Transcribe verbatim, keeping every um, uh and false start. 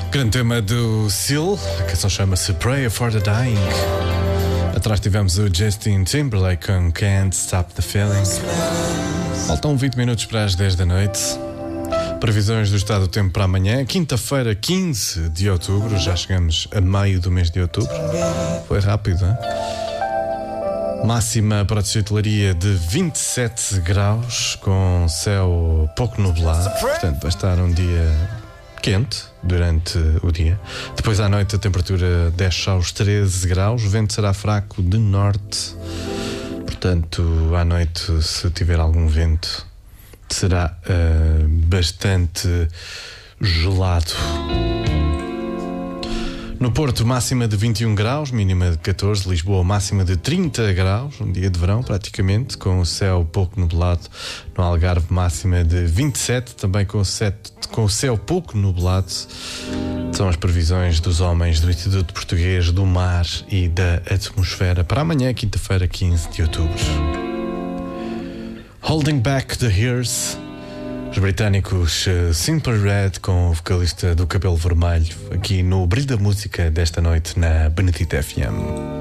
Grande tema do Seal, a canção chama-se Prayer for the Dying. Atrás tivemos o Justin Timberlake com Can't Stop the Feeling. Faltam vinte minutos para as dez da noite. Previsões do estado do tempo para amanhã, quinta-feira, quinze de outubro. Já chegamos a meio do mês de outubro. Foi rápido, hein? Máxima para a hotelaria de vinte e sete graus, com céu pouco nublado. Portanto, vai estar um dia quente durante o dia. Depois à noite a temperatura desce aos treze graus. O vento será fraco de norte. Portanto, à noite, se tiver algum vento, será uh, bastante gelado. No Porto, máxima de vinte e um graus, mínima de catorze. Lisboa, máxima de trinta graus, um dia de verão praticamente, com o céu pouco nublado. No Algarve, máxima de vinte e sete, também com o, sete, com o céu pouco nublado. São as previsões dos homens do Instituto Português do Mar e da Atmosfera para amanhã, quinta-feira, quinze de outubro. Holding Back the Years. Os britânicos uh, Simple Red, com o vocalista do cabelo vermelho, aqui no Brilho da Música desta noite na Benedita F M.